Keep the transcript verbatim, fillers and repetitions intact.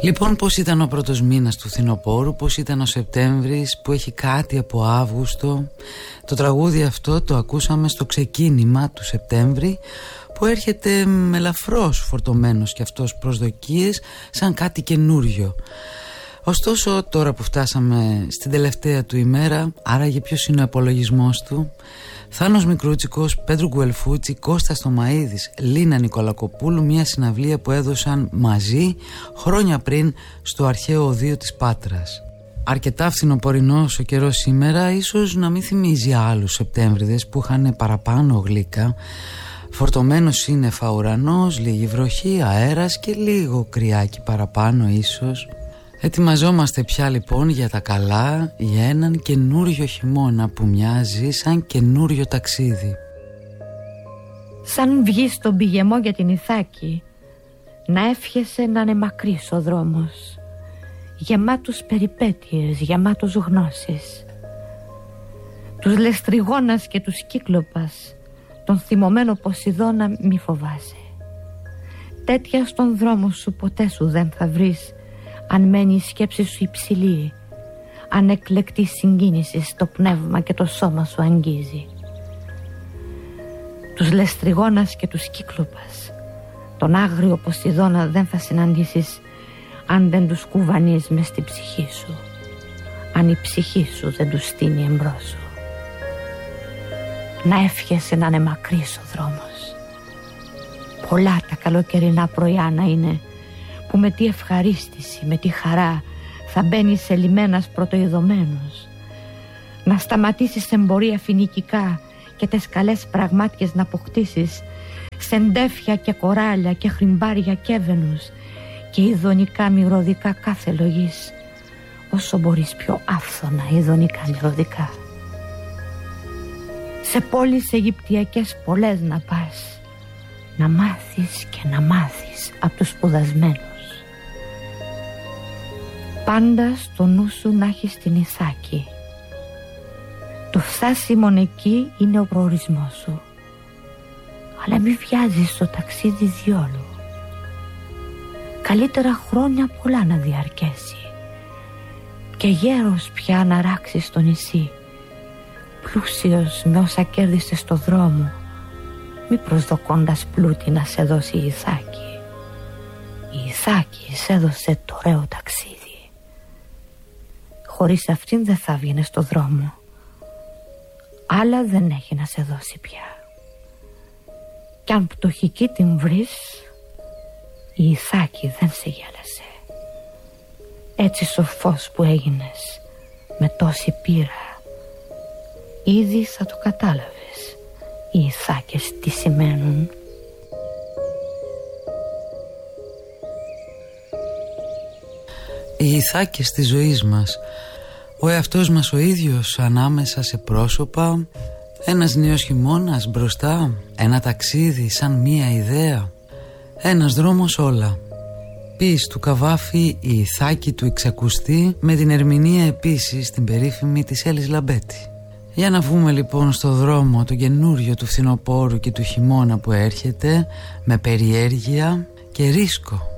Λοιπόν, πώς ήταν ο πρώτος μήνας του φθινοπόρου, πώς ήταν ο Σεπτέμβρης που έχει κάτι από Αύγουστο. Το τραγούδι αυτό το ακούσαμε στο ξεκίνημα του Σεπτέμβρη, που έρχεται ελαφρώς φορτωμένος και αυτός προσδοκίες, σαν κάτι καινούριο. Ωστόσο, τώρα που φτάσαμε στην τελευταία του ημέρα, άραγε ποιος είναι ο απολογισμός του? Θάνος Μικρούτσικος, Πέτρου Γκουελφούτσι, Κώστας Τομαΐδης, Λίνα Νικολακοπούλου, μια συναυλία που έδωσαν μαζί χρόνια πριν στο αρχαίο οδείο της Πάτρας. Αρκετά φθινοπορεινός ο καιρός σήμερα, ίσως να μην θυμίζει άλλους Σεπτέμβριδες που είχαν παραπάνω γλύκα. Φορτωμένος σύννεφα ουρανός, λίγη βροχή, αέρας και λίγο κρυάκι παραπάνω ίσως. Ετοιμαζόμαστε πια λοιπόν για τα καλά, για έναν καινούριο χειμώνα που μοιάζει σαν καινούριο ταξίδι. Σαν βγεις στον πηγεμό για την Ιθάκη, να εύχεσαι να είναι μακρύς ο δρόμος, γεμάτος περιπέτειες, γεμάτος γνώσεις. Τους Λεστριγόνας και τους Κύκλοπας, τον θυμωμένο Ποσειδώνα μη φοβάσαι. Τέτοια στον δρόμο σου ποτέ σου δεν θα βρεις, αν μένει η σκέψη σου υψηλή, αν εκλεκτή συγκίνηση στο πνεύμα και το σώμα σου αγγίζει. Τους Λεστριγόνας και τους Κύκλοπας, τον άγριο Ποσειδώνα δεν θα συναντήσεις, αν δεν τους κουβανείς μες στην ψυχή σου, αν η ψυχή σου δεν τους στείνει εμπρός σου. Να εύχεσαι να είναι μακρύς ο δρόμος. Πολλά τα καλοκαιρινά πρωιά να είναι, που με τι ευχαρίστηση, με τι χαρά θα μπαίνεις σε λιμένας πρωτοειδωμένος. Να σταματήσεις εμπορία φοινικικά και τες καλές πραγμάτιες να αποκτήσεις, σεντέφια και κοράλια και χρυμπάρια και έβαινους και ειδονικά μυρωδικά κάθε λογής, όσο μπορείς πιο άφθονα ειδονικά μυρωδικά. Σε πόλεις Αιγυπτιακές πολλές να πας, να μάθεις και να μάθεις από τους σπουδασμένους. Πάντα στο νου σου να έχεις την Ιθάκη. Το φτάσιμον εκεί είναι ο προορισμός σου. Αλλά μη βιάζεις το ταξίδι διόλου. Καλύτερα χρόνια πολλά να διαρκέσει και γέρος πια να ράξεις στο νησί, πλούσιος με όσα κέρδισες στο δρόμο, μη προσδοκώντας πλούτη να σε δώσει η Ιθάκη. Η Ιθάκη σε έδωσε το ωραίο ταξίδι. Χωρίς αυτήν δεν θα βγαίνε στο δρόμο. Άλλα δεν έχει να σε δώσει πια. Κι αν πτωχική την βρεις, η Ιθάκη δεν σε γέλασε. Έτσι σοφός που έγινες, με τόση πείρα, ήδη θα το κατάλαβες οι Ιθάκες τι σημαίνουν. Οι Ιθάκες της ζωής μας, ο εαυτός μας ο ίδιος ανάμεσα σε πρόσωπα, ένας νέος χειμώνας μπροστά, ένα ταξίδι σαν μία ιδέα, ένας δρόμος όλα. Πεις του Καβάφη η Ιθάκη του εξακουστεί, με την ερμηνεία επίσης την περίφημη της Έλης Λαμπέτη. Για να βγούμε λοιπόν στο δρόμο το καινούριο του φθινοπόρου και του χειμώνα που έρχεται, με περιέργεια και ρίσκο.